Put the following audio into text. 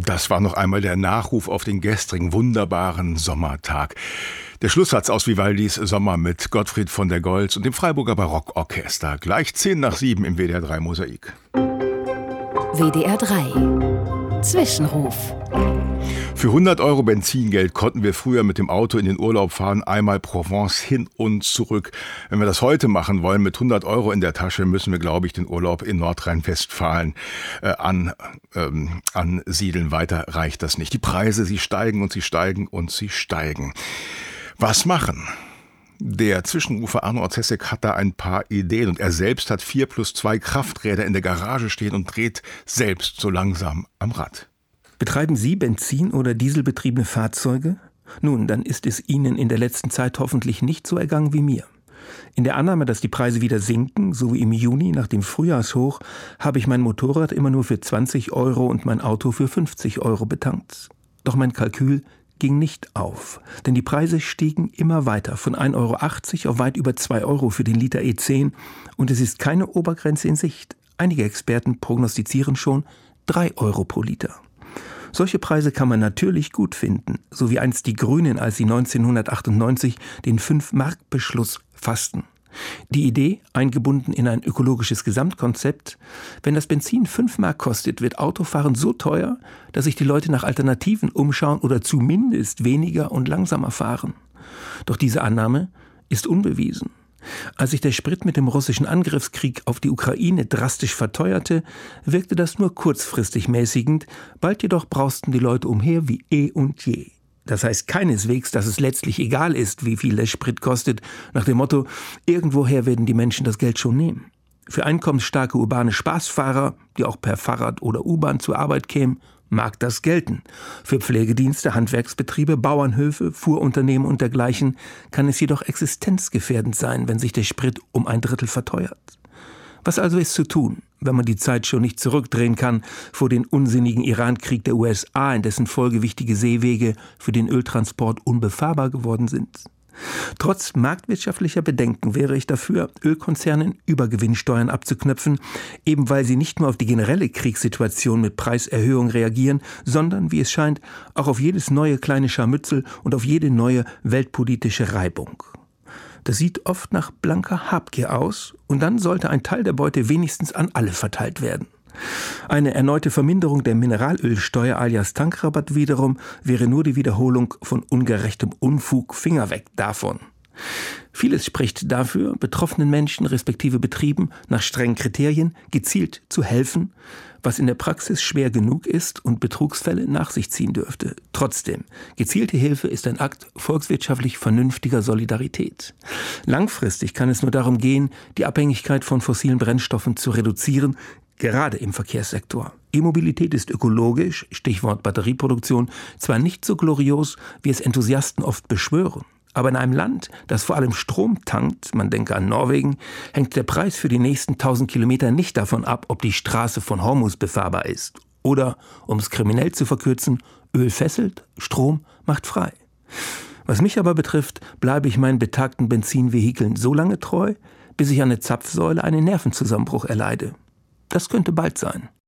Das war noch einmal der Nachruf auf den gestrigen wunderbaren Sommertag. Der Schlusssatz aus Vivaldis Sommer mit Gottfried von der Goltz und dem Freiburger Barockorchester. Gleich 6:10 im WDR 3 Mosaik. WDR 3 Zwischenruf. Für 100 € Benzingeld konnten wir früher mit dem Auto in den Urlaub fahren, einmal Provence hin und zurück. Wenn wir das heute machen wollen, mit 100 € in der Tasche, müssen wir, glaube ich, den Urlaub in Nordrhein-Westfalen ansiedeln. Weiter reicht das nicht. Die Preise, sie steigen und sie steigen und sie steigen. Was machen? Der Zwischenrufer Arno Orzesek hat da ein paar Ideen und er selbst hat 4+2 Krafträder in der Garage stehen und dreht selbst so langsam am Rad. Betreiben Sie Benzin- oder Dieselbetriebene Fahrzeuge? Nun, dann ist es Ihnen in der letzten Zeit hoffentlich nicht so ergangen wie mir. In der Annahme, dass die Preise wieder sinken, so wie im Juni nach dem Frühjahrshoch, habe ich mein Motorrad immer nur für 20 € und mein Auto für 50 € betankt. Doch mein Kalkül ging nicht auf, denn die Preise stiegen immer weiter, von 1,80 € auf weit über 2 € für den Liter E10 und es ist keine Obergrenze in Sicht. Einige Experten prognostizieren schon 3 € pro Liter. Solche Preise kann man natürlich gut finden, so wie einst die Grünen, als sie 1998 den 5-Mark-Beschluss fassten. Die Idee, eingebunden in ein ökologisches Gesamtkonzept: wenn das Benzin 5 Mark kostet, wird Autofahren so teuer, dass sich die Leute nach Alternativen umschauen oder zumindest weniger und langsamer fahren. Doch diese Annahme ist unbewiesen. Als sich der Sprit mit dem russischen Angriffskrieg auf die Ukraine drastisch verteuerte, wirkte das nur kurzfristig mäßigend, bald jedoch brausten die Leute umher wie eh und je. Das heißt keineswegs, dass es letztlich egal ist, wie viel der Sprit kostet, nach dem Motto, irgendwoher werden die Menschen das Geld schon nehmen. Für einkommensstarke urbane Spaßfahrer, die auch per Fahrrad oder U-Bahn zur Arbeit kämen, mag das gelten. Für Pflegedienste, Handwerksbetriebe, Bauernhöfe, Fuhrunternehmen und dergleichen kann es jedoch existenzgefährdend sein, wenn sich der Sprit um 1/3 verteuert. Was also ist zu tun, wenn man die Zeit schon nicht zurückdrehen kann vor den unsinnigen Irankrieg der USA, in dessen Folge wichtige Seewege für den Öltransport unbefahrbar geworden sind? Trotz marktwirtschaftlicher Bedenken wäre ich dafür, Ölkonzernen Übergewinnsteuern abzuknöpfen, eben weil sie nicht nur auf die generelle Kriegssituation mit Preiserhöhung reagieren, sondern, wie es scheint, auch auf jedes neue kleine Scharmützel und auf jede neue weltpolitische Reibung. Das sieht oft nach blanker Habgier aus und dann sollte ein Teil der Beute wenigstens an alle verteilt werden. Eine erneute Verminderung der Mineralölsteuer alias Tankrabatt wiederum wäre nur die Wiederholung von ungerechtem Unfug. Finger weg davon. Vieles spricht dafür, betroffenen Menschen respektive Betrieben nach strengen Kriterien gezielt zu helfen, was in der Praxis schwer genug ist und Betrugsfälle nach sich ziehen dürfte. Trotzdem, gezielte Hilfe ist ein Akt volkswirtschaftlich vernünftiger Solidarität. Langfristig kann es nur darum gehen, die Abhängigkeit von fossilen Brennstoffen zu reduzieren, gerade im Verkehrssektor. E-Mobilität ist ökologisch, Stichwort Batterieproduktion, zwar nicht so glorios, wie es Enthusiasten oft beschwören. Aber in einem Land, das vor allem Strom tankt, man denke an Norwegen, hängt der Preis für die nächsten 1000 Kilometer nicht davon ab, ob die Straße von Hormuz befahrbar ist. Oder, um es kriminell zu verkürzen, Öl fesselt, Strom macht frei. Was mich aber betrifft, bleibe ich meinen betagten Benzinvehikeln so lange treu, bis ich an der Zapfsäule einen Nervenzusammenbruch erleide. Das könnte bald sein.